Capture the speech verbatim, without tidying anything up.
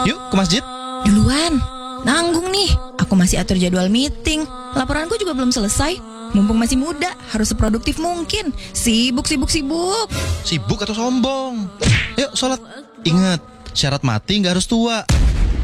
Yuk ke masjid. Duluan, nanggung nih. Aku masih atur jadwal meeting. Laporanku juga belum selesai. Mumpung masih muda, harus seproduktif mungkin. Sibuk, sibuk, sibuk. Sibuk atau sombong? Yuk sholat. Ingat, syarat mati nggak harus tua.